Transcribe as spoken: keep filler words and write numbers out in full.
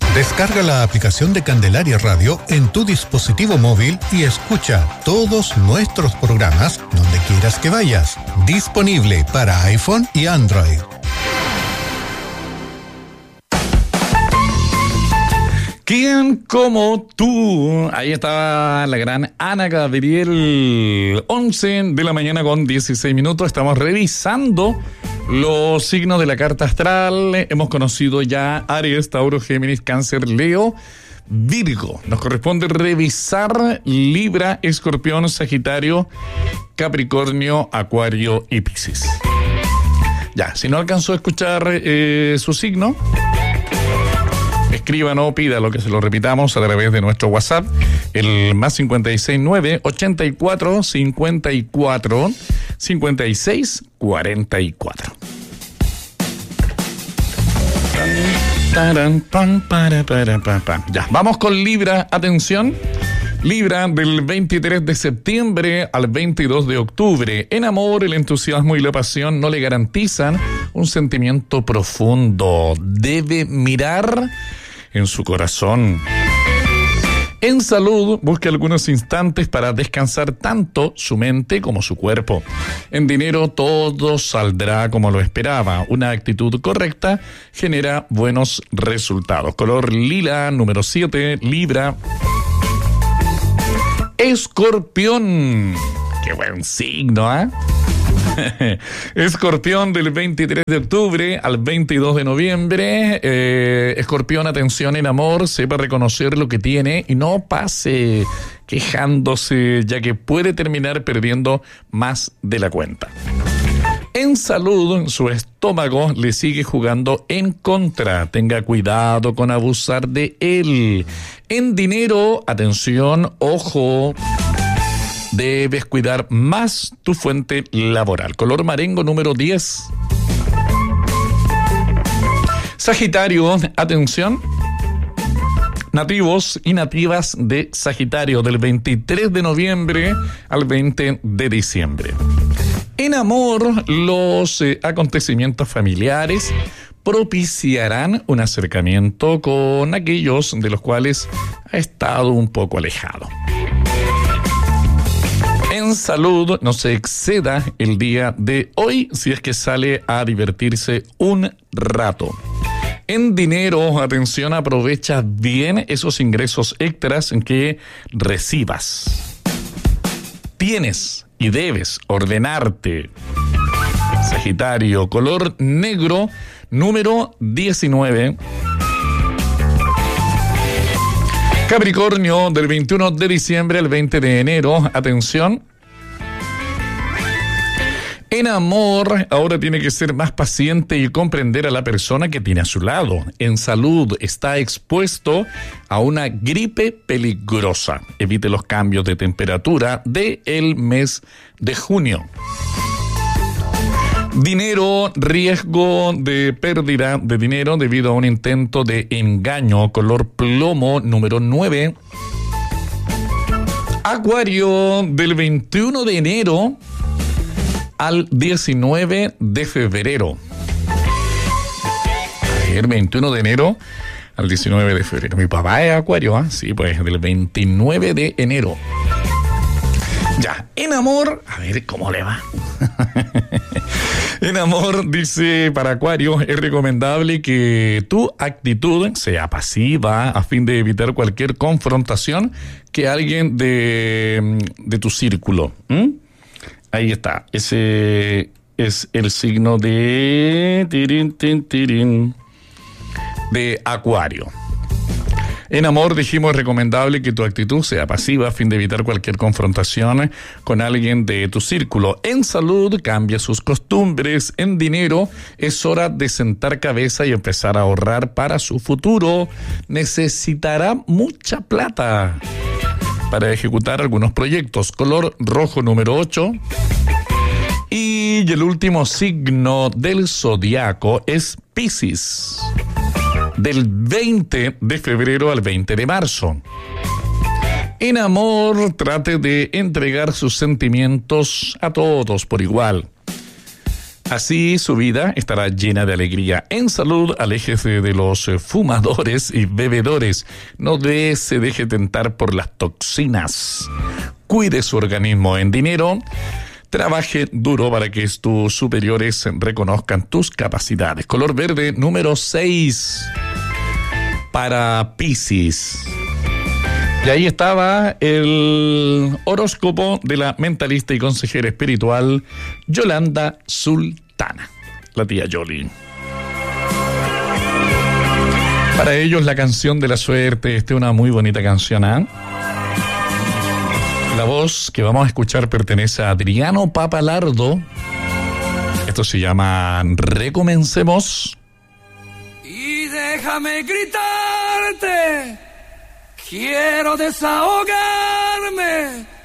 Descarga la aplicación de Candelaria Radio en tu dispositivo móvil y escucha todos nuestros programas donde quieras que vayas. Disponible para iPhone y Android. ¿Quién como tú? Ahí estaba la gran Ana Gabriel. once de la mañana con dieciséis minutos. Estamos revisando los signos de la carta astral. Hemos conocido ya Aries, Tauro, Géminis, Cáncer, Leo, Virgo. Nos corresponde revisar Libra, Escorpión, Sagitario, Capricornio, Acuario y Piscis. Ya, si no alcanzó a escuchar eh, su signo, escriban o pida lo que se lo repitamos a través de nuestro WhatsApp, el más cincuenta y seis nueve, ochenta y cuatro, cincuenta y cuatro, cincuenta y seis, cuarenta y cuatro. Ya, vamos con Libra, atención. Libra, del veintitrés de septiembre al veintidós de octubre. En amor, el entusiasmo y la pasión no le garantizan un sentimiento profundo. Debe mirar en su corazón. En salud, busque algunos instantes para descansar tanto su mente como su cuerpo. En dinero, todo saldrá como lo esperaba. Una actitud correcta genera buenos resultados. Color lila, número siete, Libra. Escorpión. Qué buen signo, ¿eh? Escorpión, del veintitrés de octubre al veintidós de noviembre. Eh, Escorpión, atención en amor, sepa reconocer lo que tiene y no pase quejándose, ya que puede terminar perdiendo más de la cuenta. En salud, su estómago le sigue jugando en contra. Tenga cuidado con abusar de él. En dinero, atención, ojo, debes cuidar más tu fuente laboral. Color marengo, número diez. Sagitario, atención. Nativos y nativas de Sagitario, del veintitrés de noviembre al veinte de diciembre. En amor, los eh, acontecimientos familiares propiciarán un acercamiento con aquellos de los cuales ha estado un poco alejado. En salud, no se exceda el día de hoy si es que sale a divertirse un rato. En dinero, atención, aprovecha bien esos ingresos extras que recibas. Tienes y debes ordenarte. Sagitario, color negro, número diecinueve. Capricornio, del veintiuno de diciembre al veinte de enero, atención. En amor, ahora tiene que ser más paciente y comprender a la persona que tiene a su lado. En salud, está expuesto a una gripe peligrosa. Evite los cambios de temperatura del mes de junio. Dinero, riesgo de pérdida de dinero debido a un intento de engaño, color plomo, número nueve. Acuario, del veintiuno de enero al diecinueve de febrero. A ver, veintiuno de enero al diecinueve de febrero. Mi papá es Acuario, ¿eh? Sí, pues del veintinueve de enero. Ya, en amor, a ver cómo le va. En amor, dice para Acuario, es recomendable que tu actitud sea pasiva a fin de evitar cualquier confrontación que alguien de, de tu círculo. ¿Mm? Ahí está, ese es el signo de tirin, tirin, tirin, de Acuario. En amor, dijimos, es recomendable que tu actitud sea pasiva a fin de evitar cualquier confrontación con alguien de tu círculo. En salud, cambia sus costumbres. En dinero, es hora de sentar cabeza y empezar a ahorrar para su futuro. Necesitará mucha plata para ejecutar algunos proyectos. Color rojo, número ocho. Y el último signo del zodiaco es Piscis, del veinte de febrero al veinte de marzo. En amor, trate de entregar sus sentimientos a todos por igual. Así su vida estará llena de alegría. En salud, aléjese de los fumadores y bebedores. No de, se deje tentar por las toxinas. Cuide su organismo. En dinero, trabaje duro para que tus superiores reconozcan tus capacidades. Color verde número seis para Piscis. Y ahí estaba el horóscopo de la mentalista y consejera espiritual Yolanda Sultana, la tía Yoli. Para ellos la canción de la suerte, esta es una muy bonita canción, ¿eh? La voz que vamos a escuchar pertenece a Adriano Papalardo. Esto se llama Recomencemos. Y déjame gritarte. Quiero desahogarme